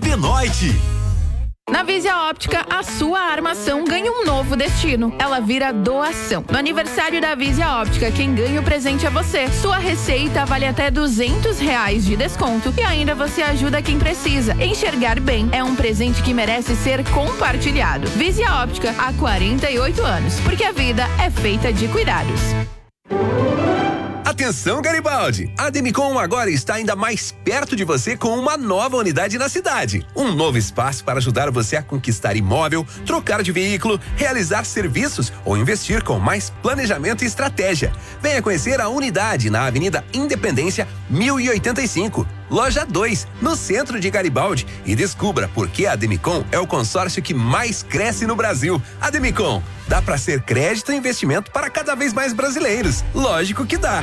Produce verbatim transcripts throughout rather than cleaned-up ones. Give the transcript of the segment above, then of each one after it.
de noite. Na Visia Óptica, a sua armação ganha um novo destino. Ela vira doação. No aniversário da Visia Óptica, quem ganha o presente é você. Sua receita vale até duzentos reais de desconto e ainda você ajuda quem precisa. Enxergar bem é um presente que merece ser compartilhado. Visia Óptica, há quarenta e oito anos, porque a vida é feita de cuidados. Atenção, Garibaldi! A Demicon agora está ainda mais perto de você com uma nova unidade na cidade. Um novo espaço para ajudar você a conquistar imóvel, trocar de veículo, realizar serviços ou investir com mais planejamento e estratégia. Venha conhecer a unidade na Avenida Independência mil e oitenta e cinco, Loja dois, no centro de Garibaldi, e descubra por que a Demicon é o consórcio que mais cresce no Brasil. A Demicon dá para ser crédito e investimento para cada vez mais brasileiros. Lógico que dá.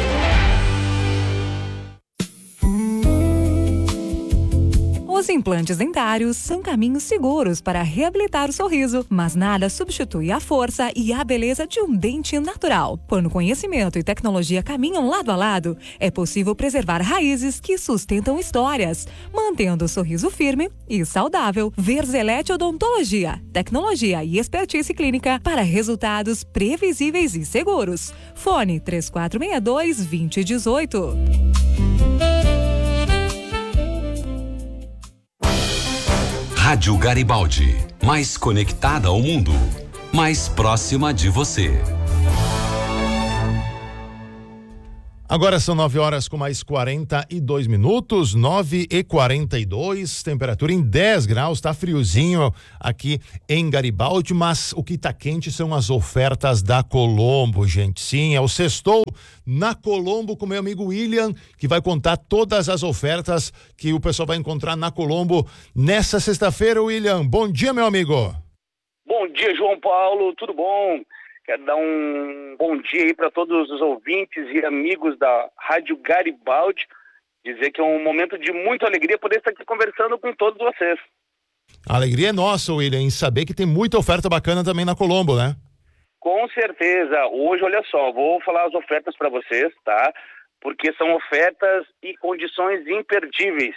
Os implantes dentários são caminhos seguros para reabilitar o sorriso, mas nada substitui a força e a beleza de um dente natural. Quando conhecimento e tecnologia caminham lado a lado, é possível preservar raízes que sustentam histórias, mantendo o sorriso firme e saudável. Verzelete Odontologia, tecnologia e expertise clínica para resultados previsíveis e seguros. Fone três quatro seis dois, dois zero um oito. Rádio Garibaldi, mais conectada ao mundo, mais próxima de você. Agora são nove horas com mais quarenta e dois minutos, nove e quarenta e dois, temperatura em dez graus, tá friozinho aqui em Garibaldi, mas o que tá quente são as ofertas da Colombo, gente. Sim, é o Sextou na Colombo com meu amigo William, que vai contar todas as ofertas que o pessoal vai encontrar na Colombo nessa sexta-feira. William, bom dia, meu amigo. Bom dia, João Paulo, tudo bom? Quero dar um bom dia aí para todos os ouvintes e amigos da Rádio Garibaldi. Dizer que é um momento de muita alegria poder estar aqui conversando com todos vocês. A alegria é nossa, William, em saber que tem muita oferta bacana também na Colombo, né? Com certeza. Hoje, olha só, vou falar as ofertas para vocês, tá? Porque são ofertas e condições imperdíveis.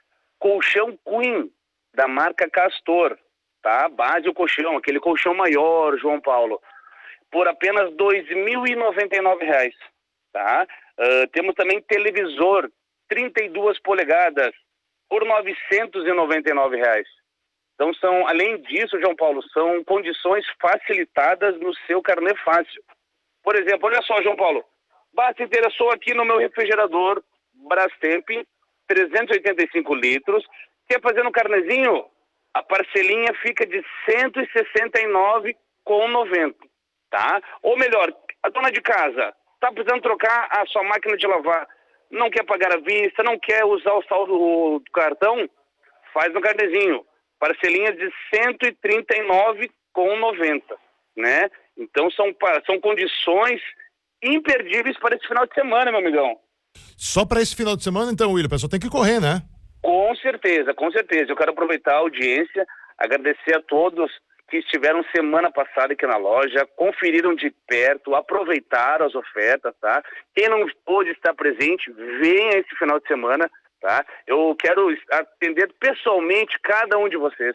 Colchão Queen, da marca Castor, tá? Base o colchão, aquele colchão maior, João Paulo, por apenas dois mil e noventa e nove reais, tá? Uh, temos também televisor, trinta e duas polegadas, por novecentos e noventa e nove reais. Então são, além disso, João Paulo, são condições facilitadas no seu carnê fácil. Por exemplo, olha só, João Paulo, basta interessou aqui no meu refrigerador Brastemp, trezentos e oitenta e cinco litros, quer fazer no carnezinho? A parcelinha fica de cento e sessenta e nove reais com noventa. Tá? Ou melhor, a dona de casa está precisando trocar a sua máquina de lavar, não quer pagar à vista, não quer usar o saldo do cartão, faz no carnezinho, parcelinha de cento e trinta e nove reais com noventa, né? Então são, são condições imperdíveis para esse final de semana, meu amigão. Só para esse final de semana, então, William, o pessoal tem que correr, né? Com certeza, com certeza. Eu quero aproveitar a audiência, agradecer a todos que estiveram semana passada aqui na loja, conferiram de perto, aproveitaram as ofertas, tá? Quem não pôde estar presente, venha esse final de semana, tá? Eu quero atender pessoalmente cada um de vocês.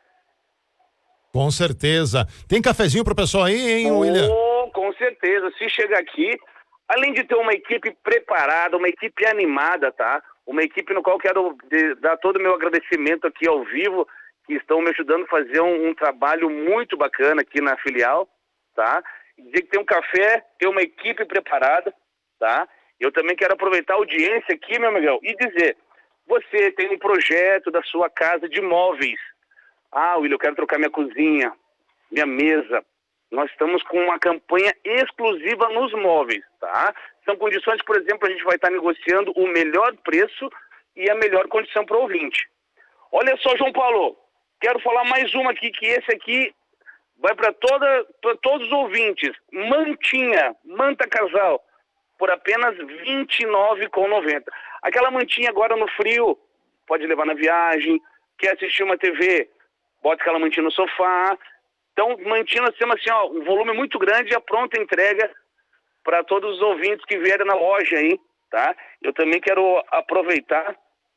Com certeza. Tem cafezinho pro pessoal aí, hein, oh, William? Com certeza. Se chegar aqui, além de ter uma equipe preparada, uma equipe animada, tá? Uma equipe no qual quero dar todo o meu agradecimento aqui ao vivo, que estão me ajudando a fazer um, um trabalho muito bacana aqui na filial, tá? Dizer que tem um café, tem uma equipe preparada, tá? Eu também quero aproveitar a audiência aqui, meu amigão, e dizer, você tem um projeto da sua casa de móveis. Ah, William, eu quero trocar minha cozinha, minha mesa. Nós estamos com uma campanha exclusiva nos móveis, tá? São condições, por exemplo, a gente vai estar negociando o melhor preço e a melhor condição para o ouvinte. Olha só, João Paulo, quero falar mais uma aqui, que esse aqui vai para toda, para todos os ouvintes. Mantinha, manta casal, por apenas vinte e nove reais com noventa. Aquela mantinha agora no frio, pode levar na viagem, quer assistir uma T V, bota aquela mantinha no sofá. Então, mantinha, nós temos assim, ó, um volume muito grande e a pronta entrega para todos os ouvintes que vierem na loja aí, tá? Eu também quero aproveitar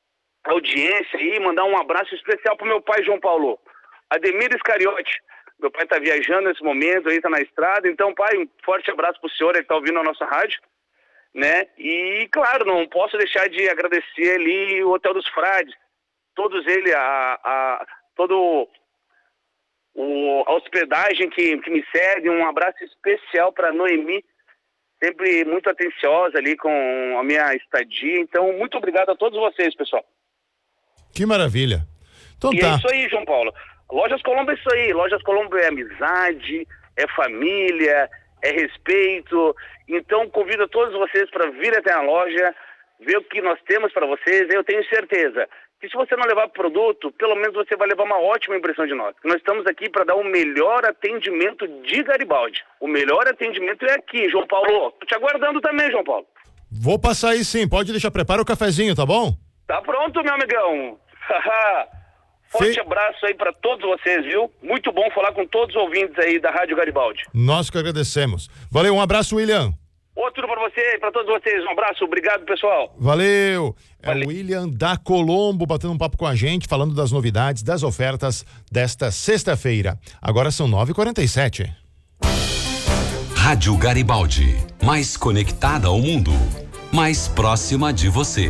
audiência aí, mandar um abraço especial pro meu pai, João Paulo. Ademir Iscariote. Meu pai tá viajando nesse momento aí, tá na estrada. Então, pai, um forte abraço pro senhor, ele tá ouvindo a nossa rádio, né? E, claro, não posso deixar de agradecer ali o Hotel dos Frades. Todos eles, a, a, todo o, a hospedagem que, que me cede. Um abraço especial pra Noemi, sempre muito atenciosa ali com a minha estadia. Então, muito obrigado a todos vocês, pessoal. Que maravilha. Então e tá. é isso aí, João Paulo. Lojas Colombo é isso aí. Lojas Colombo é amizade, é família, é respeito. Então, convido a todos vocês para vir até a loja, ver o que nós temos para vocês. Eu tenho certeza que se você não levar produto, pelo menos você vai levar uma ótima impressão de nós. Nós estamos aqui para dar o melhor atendimento de Garibaldi. O melhor atendimento é aqui, João Paulo. Tô te aguardando também, João Paulo. Vou passar aí sim. Pode deixar, prepara o cafezinho, tá bom? Tá pronto, meu amigão. Forte Fe... abraço aí pra todos vocês, viu? Muito bom falar com todos os ouvintes aí da Rádio Garibaldi. Nós que agradecemos. Valeu, um abraço, William. Outro pra você, pra todos vocês. Um abraço, obrigado, pessoal. Valeu. É Valeu. o William da Colombo batendo um papo com a gente, falando das novidades, das ofertas desta sexta-feira. Agora são nove e quarenta e sete. Rádio Garibaldi, mais conectada ao mundo, mais próxima de você.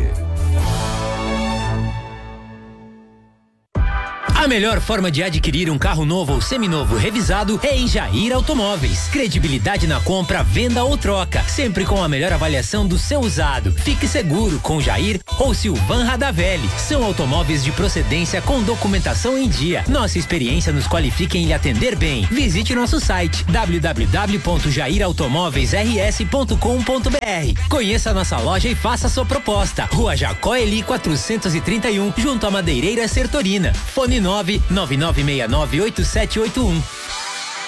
A melhor forma de adquirir um carro novo ou seminovo revisado é em Jair Automóveis. Credibilidade na compra, venda ou troca, sempre com a melhor avaliação do seu usado. Fique seguro com Jair ou Silvan Radavelli. São automóveis de procedência com documentação em dia. Nossa experiência nos qualifica em lhe atender bem. Visite nosso site w w w ponto jair automóveis r s ponto com ponto b r. Conheça a nossa loja e faça sua proposta. Rua Jacó Eli quatrocentos e trinta e um, junto à Madeireira Sertorina. Fone nove nove nove seis nove oito sete oito um.